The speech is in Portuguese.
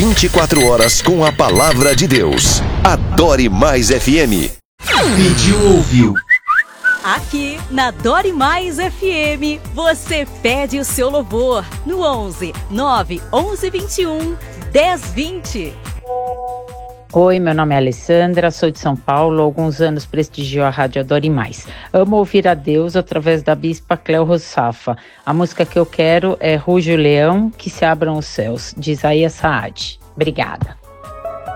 24 horas com a palavra de Deus. Adore Mais FM. Pediu, ouviu. Aqui na Adore Mais FM, você pede o seu louvor no 11 9 11 21 10 20. Oi, meu nome é Alessandra, sou de São Paulo, há alguns anos prestigio a Rádio Adore Mais. Amo ouvir a Deus através da Bispa Cléo Rossafa. A música que eu quero é Ruge o Leão, que se abram os céus, de Isaías Saad. Obrigada.